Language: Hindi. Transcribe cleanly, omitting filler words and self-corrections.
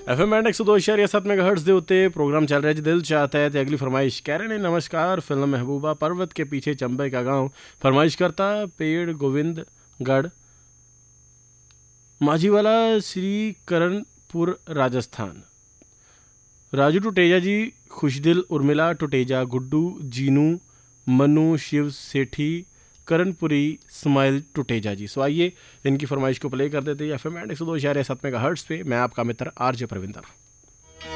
FM बैंड 102.7 मेगाहर्ट्ज़ ਦੇ ਉੱਤੇ प्रोग्राम चल रहा है दिल चाहता है। तो अगली फरमाइश कह रहे हैं नमस्कार फिल्म महबूबा पर्वत के पीछे चंबे का गांव फरमाइश करता पेड़ गोविंदगढ़ माझीवाला श्री करणपुर राजस्थान। राजू टुटेजा जी, खुशदिल उर्मिला टुटेजा, गुड्डू जीनू मनु शिव सेठी करणपुरी स्माइल टुटेजा जी। सो आइए इनकी फरमाइश को प्ले कर देते हैं FM बैंड 102.7 मेगाहर्ट्ज़ पे। मैं आपका मित्र आरजे प्रविंदर।